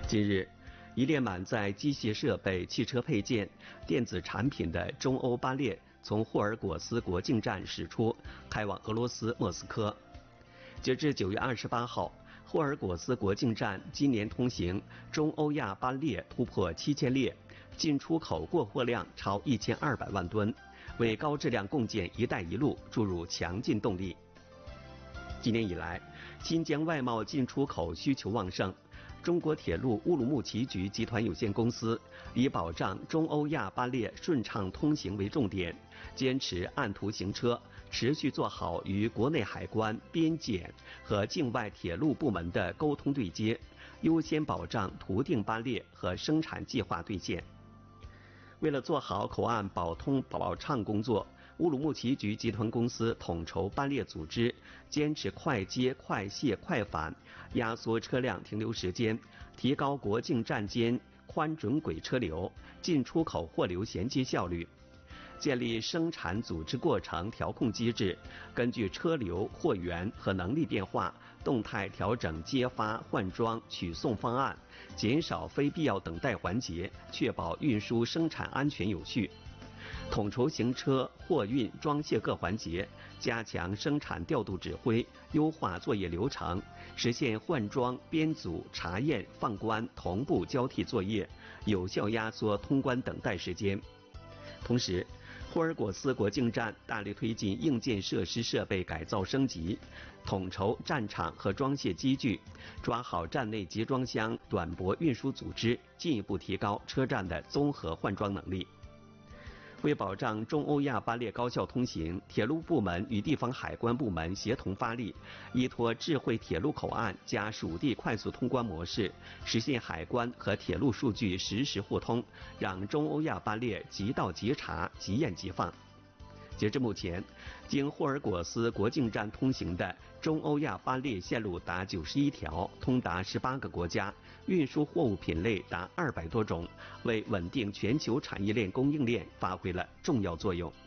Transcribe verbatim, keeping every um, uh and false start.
近日，一列满载机械设备、汽车配件、电子产品的中欧班列从霍尔果斯国境站驶出，开往俄罗斯莫斯科。截至九月二十八号，霍尔果斯国境站今年通行中欧亚班列突破七千列，进出口过货量超一千二百万吨，为高质量共建“一带一路”注入强劲动力。今年以来，新疆外贸进出口需求旺盛。中国铁路乌鲁木齐局集团有限公司以保障中欧亚班列顺畅通行为重点，坚持按图行车，持续做好与国内海关、边检和境外铁路部门的沟通对接，优先保障图定班列和生产计划兑现。为了做好口岸保通保畅工作，乌鲁木齐局集团公司统筹班列组织，坚持快接、快卸、快返，压缩车辆停留时间，提高国境站间宽准轨车流、进出口货流衔接效率。建立生产组织过程调控机制，根据车流、货源和能力变化，动态调整接发、换装、取送方案，减少非必要等待环节，确保运输生产安全有序。统筹行车、货运、装卸各环节，加强生产调度指挥，优化作业流程，实现换装、编组、查验、放关同步交替作业，有效压缩通关等待时间。同时，霍尔果斯国境站大力推进硬件设施设备改造升级，统筹站场和装卸机具，抓好站内集装箱短驳运输组织，进一步提高车站的综合换装能力。为保障中欧亚班列高效通行，铁路部门与地方海关部门协同发力，依托智慧铁路口岸加属地快速通关模式，实现海关和铁路数据实时互通，让中欧亚班列即到即查、即验即放。截至目前，经霍尔果斯国境站通行的中欧亚班列线路达九十一条，通达十八个国家，运输货物品类达二百多种，为稳定全球产业链供应链发挥了重要作用。